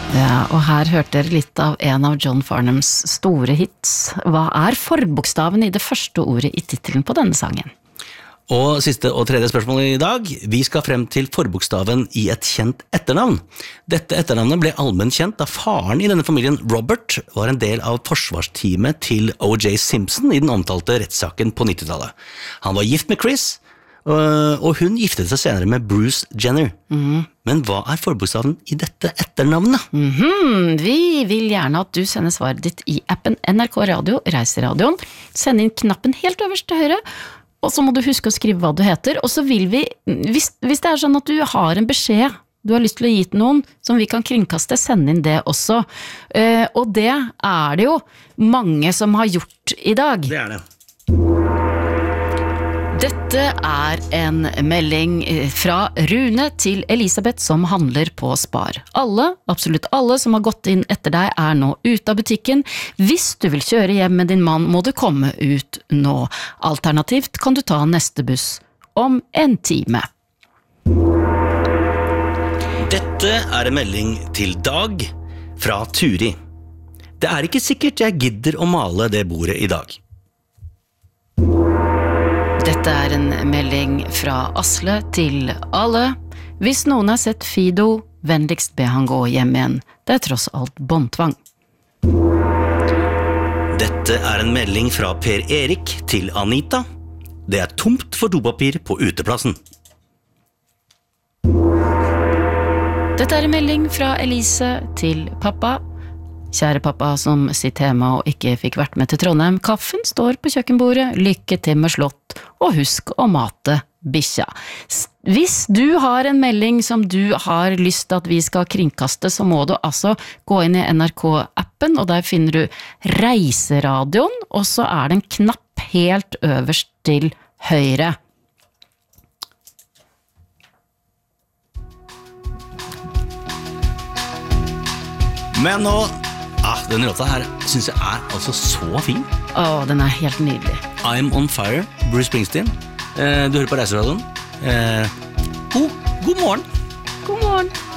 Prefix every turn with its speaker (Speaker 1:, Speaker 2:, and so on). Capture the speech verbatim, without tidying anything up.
Speaker 1: Ja, og her hørte dere litt av en av John Farnhams store hits. Hva er forbokstaven i det første ordet i titelen på denne sangen?
Speaker 2: Og siste og tredje spørsmål i dag. Vi skal frem til forbokstaven i et kjent etternavn. Dette etternavnet ble allmenn kjent da faren i denne familien, Robert, var en del av forsvarsteamet til O J Simpson i den omtalte rettssaken på nittitallet. Han var gift med Chris, og hun giftet seg senere med Bruce Jenner. Mm. Men hva er forbokstaven i dette etternavnet?
Speaker 1: Mm-hmm. Vi vil gjerne at du sender svaret ditt i appen N R K Radio, Reiseradioen. Send inn knappen helt øverst til høyre, og så må du huske å skrive hva du heter. Og så vil vi, hvis, hvis det er sånn at du har en beskjed du har lyst til å gi til noen som vi kan kringkaste, send inn det også. Uh, og det er det jo mange som har gjort i dag.
Speaker 2: Det er det.
Speaker 1: Dette er en melding fra Rune til Elisabeth som handler på Spar. Alle, absolutt alle som har gått inn etter deg er nå ute av butikken. Hvis du vil kjøre hjem med din mann, må du komme ut nå. Alternativt kan du ta neste buss om en time.
Speaker 2: Dette er en melding til Dag fra Turi. Det er ikke sikkert jeg gidder å male det bordet i dag.
Speaker 1: Dette er en melding fra Asle til alle. Hvis noen har sett Fido, vennligst be han gå hjem igjen. Det er tross alt båndtvang.
Speaker 2: Dette er en melding fra Per Erik til Anita. Det er tomt for dopapir på uteplassen.
Speaker 1: Dette er en melding fra Elise til pappa. Kjære pappa som sitter hjemme og ikke fikk vært med til Trondheim, kaffen står på kjøkkenbordet, lykke til med slått, og husk å mate bikkja. Hvis du har en melding som du har lyst til at vi skal kringkaste, så må du altså gå inn i N R K-appen, og der finner du Reiseradioen, og så er det en knapp helt øverst til høyre.
Speaker 2: Men nå... Ah, denne låta her synes jeg er altså så fin.
Speaker 1: Åh, den er helt nydelig.
Speaker 2: I'm on fire, Bruce Springsteen. Eh, du hører på Reiseradioen. Eh, god, god morgen.
Speaker 1: God morgen.